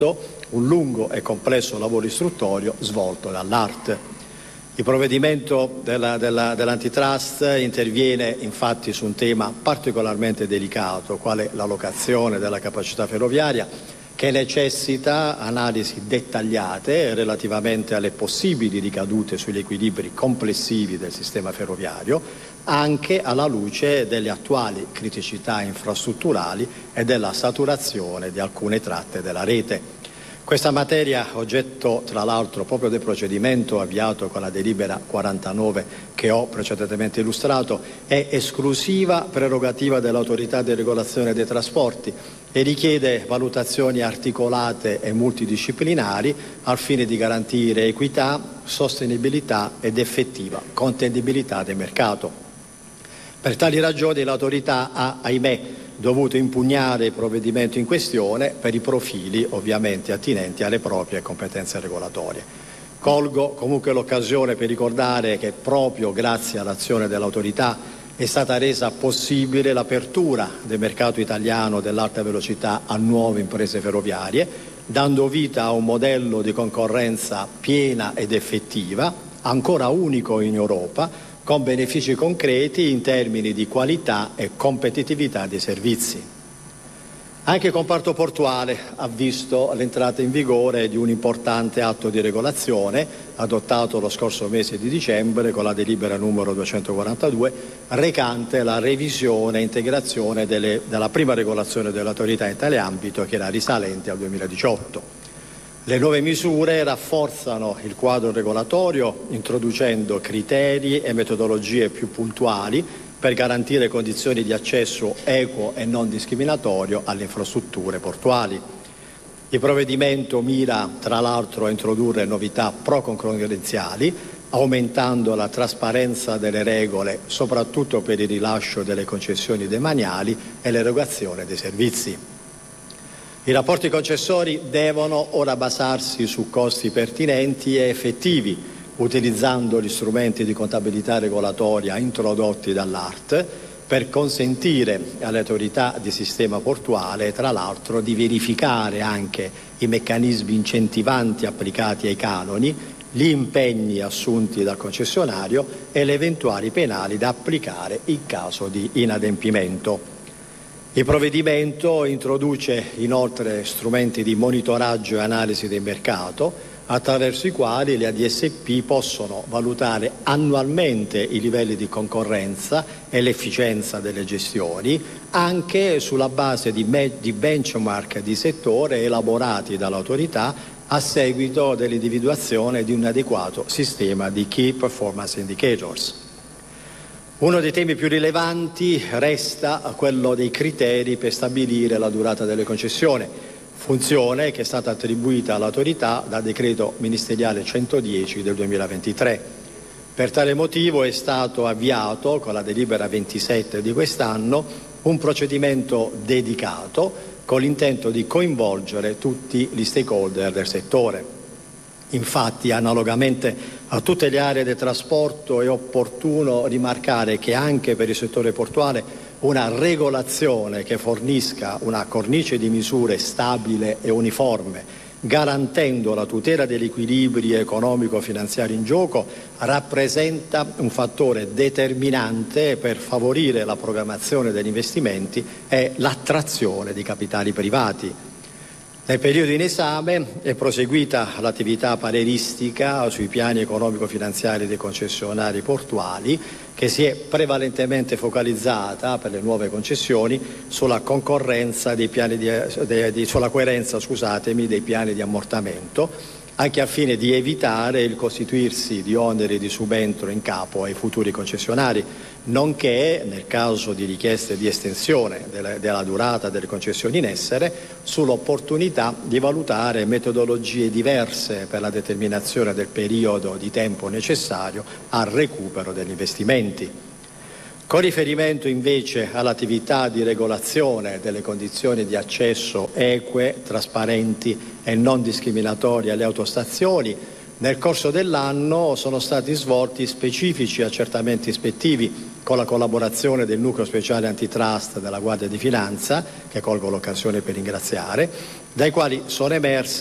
un lungo e complesso lavoro istruttorio svolto dall'ART. Il provvedimento dell'antitrust interviene infatti su un tema particolarmente delicato, quale la locazione della capacità ferroviaria, che necessita analisi dettagliate relativamente alle possibili ricadute sugli equilibri complessivi del sistema ferroviario, anche alla luce delle attuali criticità infrastrutturali e della saturazione di alcune tratte della rete. Questa materia, oggetto tra l'altro proprio del procedimento avviato con la delibera 49 che ho precedentemente illustrato, è esclusiva prerogativa dell'autorità di regolazione dei trasporti e richiede valutazioni articolate e multidisciplinari al fine di garantire equità, sostenibilità ed effettiva contendibilità del mercato. Per tali ragioni l'autorità ha, ahimè, dovuto impugnare il provvedimento in questione per i profili ovviamente attinenti alle proprie competenze regolatorie. Colgo comunque l'occasione per ricordare che proprio grazie all'azione dell'autorità è stata resa possibile l'apertura del mercato italiano dell'alta velocità a nuove imprese ferroviarie, dando vita a un modello di concorrenza piena ed effettiva, ancora unico in Europa, con benefici concreti in termini di qualità e competitività dei servizi. Anche il comparto portuale ha visto l'entrata in vigore di un importante atto di regolazione adottato lo scorso mese di dicembre con la delibera numero 242 recante la revisione e integrazione della prima regolazione dell'autorità in tale ambito, che era risalente al 2018. Le nuove misure rafforzano il quadro regolatorio introducendo criteri e metodologie più puntuali per garantire condizioni di accesso equo e non discriminatorio alle infrastrutture portuali. Il provvedimento mira tra l'altro a introdurre novità pro-concorrenziali, aumentando la trasparenza delle regole soprattutto per il rilascio delle concessioni demaniali e l'erogazione dei servizi. I rapporti concessori devono ora basarsi su costi pertinenti e effettivi, utilizzando gli strumenti di contabilità regolatoria introdotti dall'ART per consentire alle autorità di sistema portuale, tra l'altro, di verificare anche i meccanismi incentivanti applicati ai canoni, gli impegni assunti dal concessionario e le eventuali penali da applicare in caso di inadempimento. Il provvedimento introduce inoltre strumenti di monitoraggio e analisi del mercato, attraverso i quali le ADSP possono valutare annualmente i livelli di concorrenza e l'efficienza delle gestioni, anche sulla base di benchmark di settore elaborati dall'autorità a seguito dell'individuazione di un adeguato sistema di Key Performance Indicators. Uno dei temi più rilevanti resta quello dei criteri per stabilire la durata delle concessioni, funzione che è stata attribuita all'autorità dal decreto ministeriale 110 del 2023. Per tale motivo è stato avviato con la delibera 27 di quest'anno un procedimento dedicato con l'intento di coinvolgere tutti gli stakeholder del settore. Infatti, analogamente a tutte le aree del trasporto, è opportuno rimarcare che anche per il settore portuale una regolazione che fornisca una cornice di misure stabile e uniforme, garantendo la tutela degli equilibri economico-finanziari in gioco, rappresenta un fattore determinante per favorire la programmazione degli investimenti e l'attrazione di capitali privati. Nel periodo in esame è proseguita l'attività pareristica sui piani economico-finanziari dei concessionari portuali, che si è prevalentemente focalizzata per le nuove concessioni sulla concorrenza dei piani sulla coerenza, dei piani di ammortamento, anche al fine di evitare il costituirsi di oneri di subentro in capo ai futuri concessionari, nonché, nel caso di richieste di estensione della durata delle concessioni in essere, sull'opportunità di valutare metodologie diverse per la determinazione del periodo di tempo necessario al recupero degli investimenti. Con riferimento invece all'attività di regolazione delle condizioni di accesso eque, trasparenti e non discriminatorie alle autostazioni, nel corso dell'anno sono stati svolti specifici accertamenti ispettivi con la collaborazione del Nucleo Speciale Antitrust della Guardia di Finanza, che colgo l'occasione per ringraziare, dai quali sono emerse